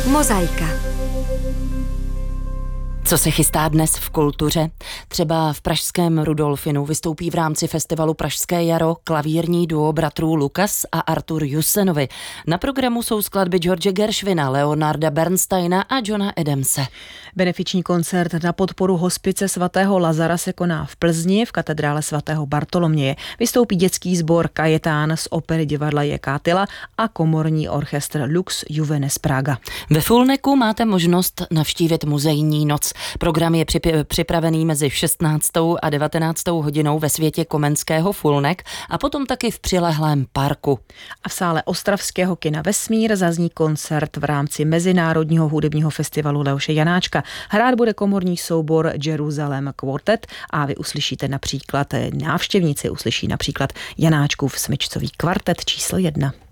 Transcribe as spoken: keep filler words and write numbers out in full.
Mozaika. Co se chystá dnes v kultuře? Třeba v pražském Rudolfinu vystoupí v rámci festivalu Pražské jaro klavírní duo bratrů Lukas a Artur Jussenovi. Na programu jsou skladby George Gershwina, Leonarda Bernsteina a Johna Adamse. Benefiční koncert na podporu hospice svatého Lazara se koná v Plzni v katedrále svatého Bartoloměje. Vystoupí dětský sbor Kajetán z opery divadla Jekátila a komorní orchestr Lux Juvenes Praga. Ve Fulneku máte možnost navštívit muzejní noc. Program je připravený mezi šestnáctou a devatenáctou hodinou ve světě Komenského Fulnek a potom taky v přilehlém parku. A v sále ostravského kina Vesmír zazní koncert v rámci Mezinárodního hudebního festivalu Leoše Janáčka. Hrát bude komorní soubor Jerusalem Quartet a vy uslyšíte například, návštěvníci uslyší například Janáčkův smyčcový kvartet číslo jedna.